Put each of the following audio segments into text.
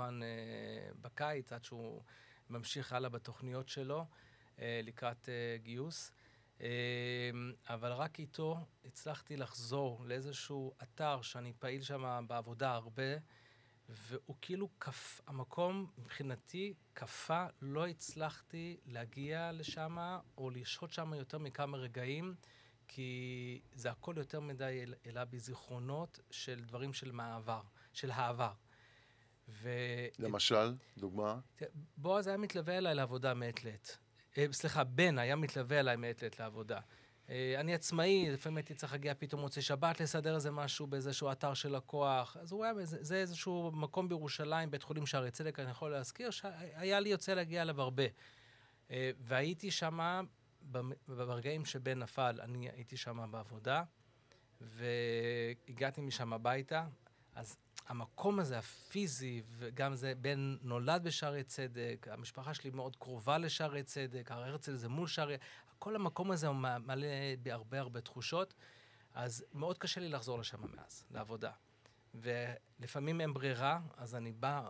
כמובן בקיץ, עד שהוא ממשיך הלאה בתוכניות שלו, לקראת גיוס. אבל רק איתו הצלחתי לחזור לאיזשהו אתר שאני פעיל שם בעבודה הרבה, והוא כאילו המקום מבחינתי קפה, לא הצלחתי להגיע לשם או לשהות שם יותר מכמה רגעים, כי זה הכל יותר מדי אלא בזיכרונות של דברים של העבר. למשל, דוגמה? בועז היה מתלווה אליי לעבודה מעת לעת. סליחה, בן היה מתלווה אליי מעת לעת לעבודה. אני עצמאי, לפעמים הייתי צריך להגיע פתאום מוצאי שבת, לסדר איזה משהו באיזשהו אתר של לקוח. אז הוא היה, זה איזשהו מקום בירושלים, בית חולים שערי צדק, אני יכול להזכיר, שהיה לי יוצא להגיע אליו הרבה. והייתי שמה, ברגעים שבן נפל, אני הייתי שמה בעבודה, והגעתי משם הביתה, אז המקום הזה, הפיזי, וגם זה בן נולד בשערי צדק, המשפחה שלי מאוד קרובה לשערי צדק, הר הרצל זה מול שערי, כל המקום הזה הוא מלא בהרבה הרבה תחושות, אז מאוד קשה לי לחזור לשם מאז, לעבודה. ולפעמים אין ברירה, אז אני בא,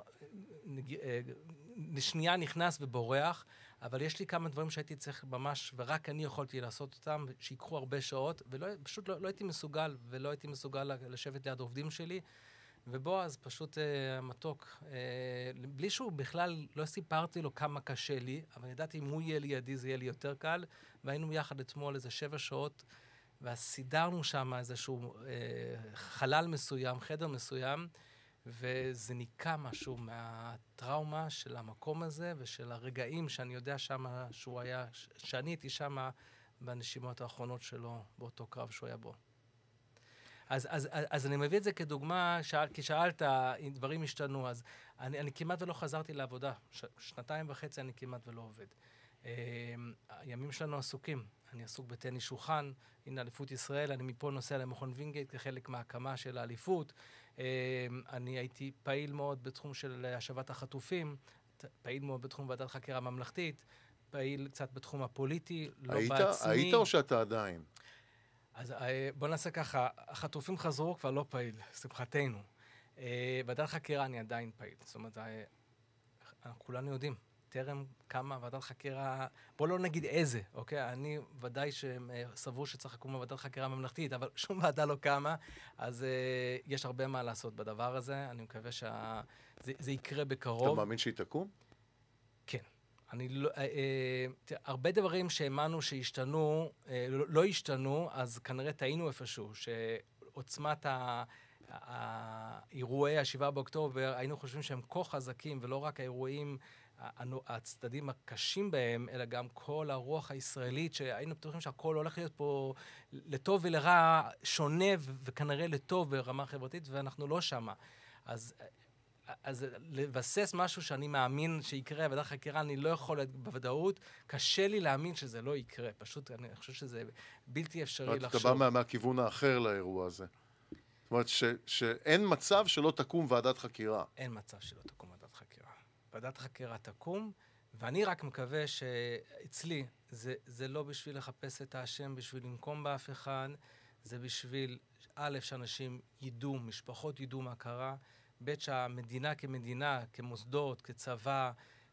לשנייה נכנס ובורח, אבל יש לי כמה דברים שהייתי צריך ממש, ורק אני יכולתי לעשות אותם, שיקחו הרבה שעות, ופשוט לא הייתי מסוגל, ולא הייתי מסוגל לשבת ליד עובדים שלי, ובועז פשוט מתוק, בלי שהוא בכלל, לא סיפרתי לו כמה קשה לי, אבל ידעתי אם הוא יהיה לידי זה יהיה לי יותר קל, והיינו יחד אתמול איזה 7 שעות, וסידרנו שם איזשהו חלל מסוים, חדר מסוים, וזה ניקה משהו מהטראומה של המקום הזה, ושל הרגעים שאני יודע שם שהוא היה, שאני הייתי שם בנשימות האחרונות שלו, באותו קרב שהוא היה בו. אז אני מביא את זה כדוגמה, כי שאלת, אם דברים השתנו, אז אני כמעט ולא חזרתי לעבודה. 2.5 אני כמעט ולא עובד. הימים שלנו עסוקים. אני עסוק בטניס שולחן, הנה אליפות ישראל, אני מפה נוסע למכון וינגייט כחלק מההקמה של האליפות. אני הייתי פעיל מאוד בתחום של השבת החטופים, פעיל מאוד בתחום ועדת חקירה ממלכתית, פעיל קצת בתחום הפוליטי, לא בעצמי. היית או שאתה עדיין? אז בוא נעשה ככה, החטופים חזרו כבר לא פעיל, שמחתנו. ועדת חקירה אני עדיין פעיל. זאת אומרת, כולנו יודעים, טרם קמה ועדת חקירה, בוא לא נגיד איזה, אוקיי? אני ודאי שסבור שצריך לקום ועדת חקירה ממלכתית, אבל שום ועדה לא קמה, אז יש הרבה מה לעשות בדבר הזה. אני מקווה שזה יקרה בקרוב. אתה מאמין שהיא תקום? כן. הרבה דברים שהאמנו שהשתנו, לא השתנו, אז כנראה טעינו איפשהו, שעוצמת האירועי ה7 באוקטובר, היינו חושבים שהם כה חזקים, ולא רק האירועים, הצדדים הקשים בהם, אלא גם כל הרוח הישראלית, שהיינו בטוחים שהכל הולך להיות פה לטוב ולרע, שונה וכנראה לטוב ברמה חברתית, ואנחנו לא שמה. אז לבסס משהו שאני מאמין שיקרה, ועדת חקירה אני לא יכול בוודאות, קשה לי להאמין שזה לא יקרה. פשוט אני חושב שזה בלתי אפשרי לחשוב. אתה בא מהכיוון האחר לאירוע הזה. זאת אומרת שאין מצב שלא תקום ועדת חקירה. אין מצב שלא תקום ועדת חקירה. ועדת חקירה תקום, ואני רק מקווה שאצלי זה לא בשביל לחפש את האשם, בשביל לנקום באף אחד, זה בשביל, א', שאנשים ידעו, משפחות ידעו מה קרה, ב' שהמדינה כמדינה, כמוסדות, כצבא,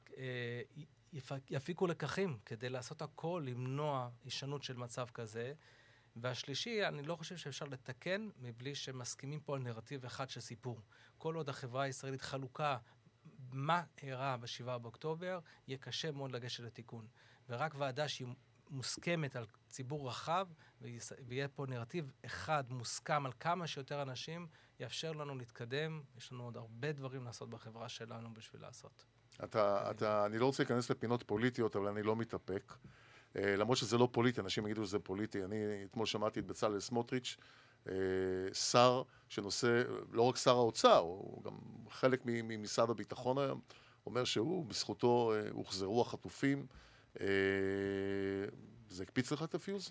יפיקו לקחים כדי לעשות הכל, למנוע הישנות של מצב כזה. והשלישי, אני לא חושב שאפשר לתקן מבלי שמסכימים פה על נרטיב אחד של סיפור. כל עוד החברה הישראלית חלוקה מה אירע ב7 באוקטובר, יהיה קשה מאוד לגשת לתיקון. ורק ועדה שהיא מוסכמת על ציבור רחב, ויהיה פה נרטיב אחד מוסכם על כמה שיותר אנשים, יאפשר לנו להתקדם. יש לנו עוד הרבה דברים לעשות בחברה שלנו בשביל לעשות. אני לא רוצה להיכנס לפינות פוליטיות, אבל אני לא מתאפק. למרות שזה לא פוליטי, אנשים יגידו שזה פוליטי. אני אתמול שמעתי את בצלאל סמוטריץ', שר שנושא, לא רק שר האוצר, הוא גם חלק ממשרד הביטחון היום, אומר שהוא, בזכותו הוחזרו החטופים. זה הקפיץ לך את הפיוז?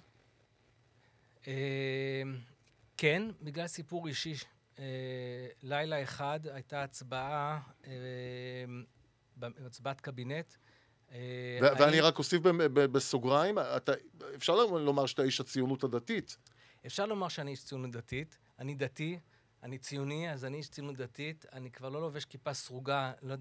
כן, בגלל סיפור אישי. לילה אחד הייתה הצבעת קבינט. ואני רק אוסיף בסוגריים, אפשר לומר שאתה איש הציונות הדתית. אפשר לומר שאני איש ציונות דתית. אני דתי, אני ציוני, אז אני איש ציונות דתית. אני כבר לא לובש כיפה סרוגה, לא